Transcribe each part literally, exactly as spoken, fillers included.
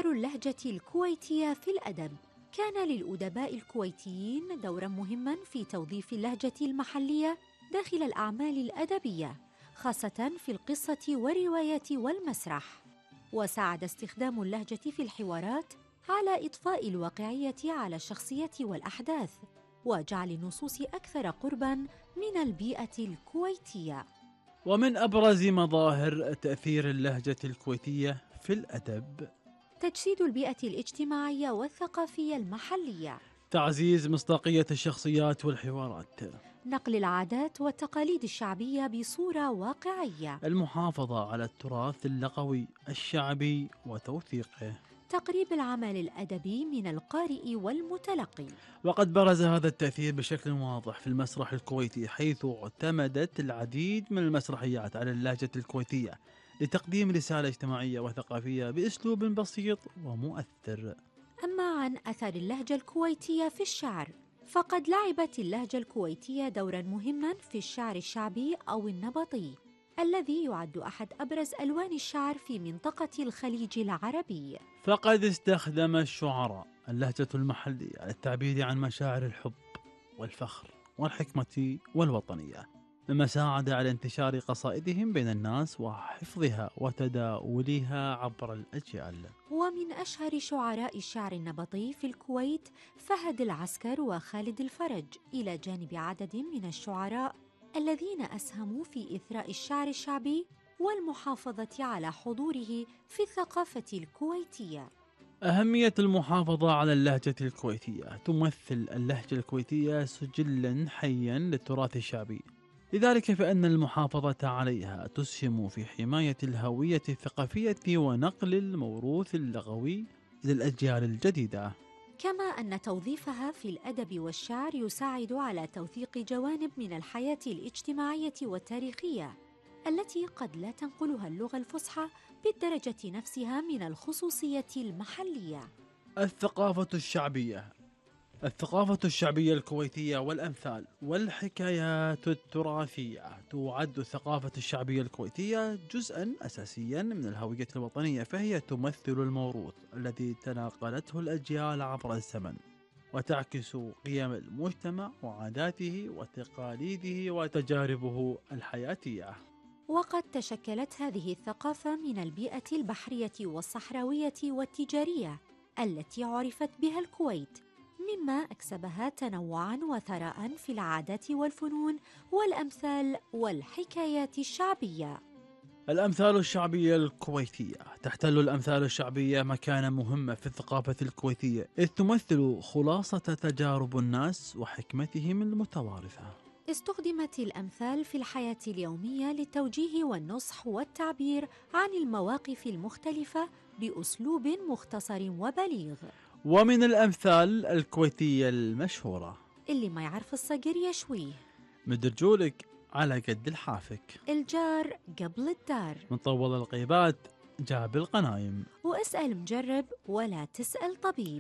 إظهار اللهجة الكويتية في الأدب. كان للأدباء الكويتيين دوراً مهماً في توظيف اللهجة المحلية داخل الأعمال الأدبية، خاصة في القصة والروايات والمسرح. وساعد استخدام اللهجة في الحوارات على إضفاء الواقعية على الشخصية والأحداث، وجعل النصوص أكثر قرباً من البيئة الكويتية. ومن أبرز مظاهر تأثير اللهجة الكويتية في الأدب تجسيد البيئة الاجتماعية والثقافية المحلية، تعزيز مصداقية الشخصيات والحوارات، نقل العادات والتقاليد الشعبية بصورة واقعية، المحافظة على التراث اللغوي الشعبي وتوثيقه، تقريب العمل الأدبي من القارئ والمتلقي. وقد برز هذا التأثير بشكل واضح في المسرح الكويتي، حيث اعتمدت العديد من المسرحيات على اللهجة الكويتية لتقديم رسالة اجتماعية وثقافية بأسلوب بسيط ومؤثر. أما عن أثر اللهجة الكويتية في الشعر، فقد لعبت اللهجة الكويتية دوراً مهماً في الشعر الشعبي أو النبطي، الذي يعد أحد أبرز ألوان الشعر في منطقة الخليج العربي. فقد استخدم الشعراء اللهجة المحلية للتعبير عن مشاعر الحب والفخر والحكمة والوطنية، مما ساعد على انتشار قصائدهم بين الناس وحفظها وتداولها عبر الأجيال. ومن أشهر شعراء الشعر النبطي في الكويت فهد العسكر وخالد الفرج، إلى جانب عدد من الشعراء الذين أسهموا في إثراء الشعر الشعبي والمحافظة على حضوره في الثقافة الكويتية. أهمية المحافظة على اللهجة الكويتية. تمثل اللهجة الكويتية سجلاً حياً للتراث الشعبي، لذلك فإن المحافظة عليها تسهم في حماية الهوية الثقافية ونقل الموروث اللغوي إلى الأجيال الجديدة. كما أن توظيفها في الأدب والشعر يساعد على توثيق جوانب من الحياة الاجتماعية والتاريخية التي قد لا تنقلها اللغة الفصحى بالدرجة نفسها من الخصوصية المحلية. الثقافة الشعبية. الثقافة الشعبية الكويتية والأمثال والحكايات التراثية. تعد الثقافة الشعبية الكويتية جزءاً أساسياً من الهوية الوطنية، فهي تمثل الموروث الذي تناقلته الأجيال عبر الزمن، وتعكس قيم المجتمع وعاداته وتقاليده وتجاربه الحياتية. وقد تشكلت هذه الثقافة من البيئة البحرية والصحراوية والتجارية التي عرفت بها الكويت، مما أكسبها تنوعاً وثراء في العادات والفنون والأمثال والحكايات الشعبية. الأمثال الشعبية الكويتية. تحتل الأمثال الشعبية مكانة مهمة في الثقافة الكويتية، إذ تمثل خلاصة تجارب الناس وحكمتهم المتوارثة. استخدمت الأمثال في الحياة اليومية للتوجيه والنصح والتعبير عن المواقف المختلفة بأسلوب مختصر وبليغ. ومن الأمثال الكويتية المشهورة: اللي ما يعرف الصقر يشويه، مدرجولك على قد الحافك، الجار قبل الدار، مطول الغيبات جاب الغنايم، واسأل مجرب ولا تسأل طبيب.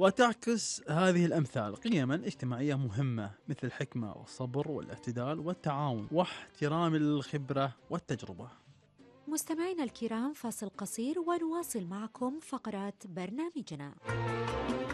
وتعكس هذه الأمثال قيما اجتماعية مهمة مثل الحكمة والصبر والاعتدال والتعاون واحترام الخبرة والتجربة. مستمعينا الكرام، فاصل قصير ونواصل معكم فقرات برنامجنا.